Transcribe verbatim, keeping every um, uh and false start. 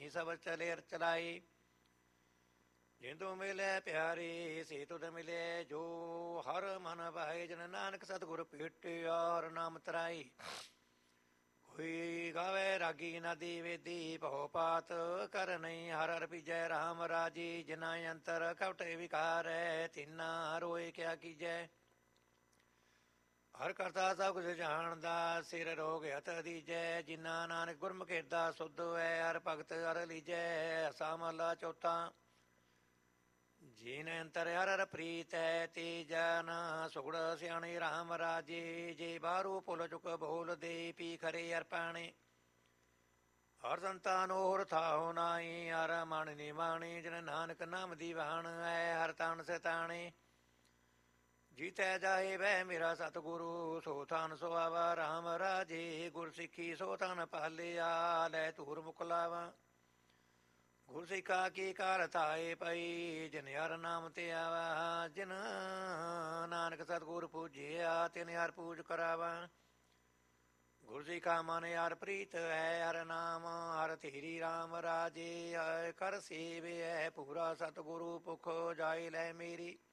ਸੁਣੀ ਸਭ ਚਲੇ ਅਰ ਚਲਾਈ। ਜਿੰਦੂ ਮਿਲੇ ਪਿਆਰੀ ਸੇ ਤੁਧ ਮਿਲੇ ਜੋ ਹਰ ਮਨ ਭਾਏ। ਜਨ ਨਾਨਕ ਸਤਿਗੁਰ ਭੇਟਿਆ ਹਰ ਨਾਮ ਤਰਾਈ। ਕੋਈ ਗਾਵੇ ਰਾਗੀ ਨਦੀ ਵੇਦੀ ਭਉ ਪਾਤ ਕਰ ਨਹੀਂ। ਹਰ ਹਰ ਪੀਜੈ ਰਾਮ ਰਾਜੀ। ਜਿਨਾ ਅੰਤਰ ਕਵਟੇ ਵਿਕਾਰੈ ਤਿਨਾ ਰੋਏ ਕਿਆ ਕੀਜੈ। ਹਰ ਕਰਤਾ ਸਭ ਕੁਝ ਜਾਣਦਾ ਸਿਰ ਰੋਗ ਹਤ ਦੀਜੈ। ਜਿਨਾ ਨਾਨਕ ਗੁਰਮੁਖ ਹਿਰਦਾ ਸੁਧ ਹੈ ਹਰ ਭਗਤ ਹਰ ਲੀਜੈ। ਅਸਾ ਮਹਲਾ ਚੌਥਾ। ਜੀਨ ਅੰਤਰ ਹਰ ਹਰ ਪ੍ਰੀਤ ਹੈ ਤੇ ਜਨ ਸੁਗੜ ਸਿਆਣੇ ਰਾਮ ਰਾਜੇ। ਜੇ ਬਾਰੂ ਪੁਲ ਚੁਕ ਬੋਲ ਦੇ ਪੀ ਖਰੇ ਹਰ ਪਾਣੇ। ਹਰ ਸੰਤਾਨ ਹੋਰ ਥਾਉ ਨਾਈ ਹਰ ਮਨ ਨਿਵਾਣੇ। ਜਨ ਨਾਨਕ ਨਾਮ ਦੀਵਾਨ ਹੈ ਹਰ ਤਾਣ ਸਤਾਣੇ। ਜੀਤੈ ਜਾਏ ਬਹਿ ਮੇਰਾ ਸਤਿਗੁਰੂ ਸੋ ਥਾਨ ਸੁਆਵਾ। ਰਾਮ ਰਾਜੇ ਗੁਰ ਸਿੱਖੀ ਸੋ ਥਾਨ ਪਾਲਿਆ ਲੈ ਧੂਰ ਮੁਕਲਾਵਾ। ਗੁਰ ਸਿੱਖਾ ਕੀ ਕਾਰ ਥਾਏ ਪਈ ਜਿਨ ਹਰ ਨਾਮ ਤੇ ਆਵਾ। ਜਿਨ ਨਾਨਕ ਸਤਿਗੁਰ ਪੂਜਿਆ ਤਿਨ ਹਰ ਪੂਜ ਕਰਾਵਾ। ਗੁਰ ਸਿੱਖਾ ਮਨ ਹਰ ਪ੍ਰੀਤ ਹੈ ਹਰ ਨਾਮ ਹਰ ਧੀਰੀ ਰਾਮ ਰਾਜੇ। ਕਰ ਸੇਵਿਐ ਪੂਰਾ ਸਤਿਗੁਰੂ ਭੁਖ ਜਾਏ ਲੈ ਮੇਰੀ।